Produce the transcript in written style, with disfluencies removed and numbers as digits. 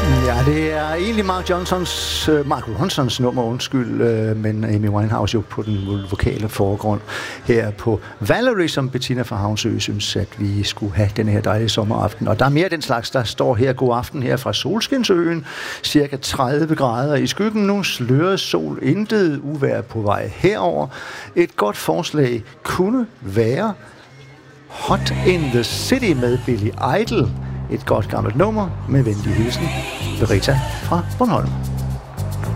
Ja, det er egentlig Mark Ronsons nummer, men Amy Winehouse jo på den vokale forgrund her på Valerie, som Bettina fra Havnsø synes, at vi skulle have den her dejlige sommeraften. Og der er mere af den slags, der står her. God aften her fra Solskinsøen. Cirka 30 grader i skyggen nu. Sløret sol, intet uvejr på vej herover. Et godt forslag kunne være Hot in the City med Billy Idol. Et godt gammelt nummer med venlig hilsen. Rita fra Bornholm.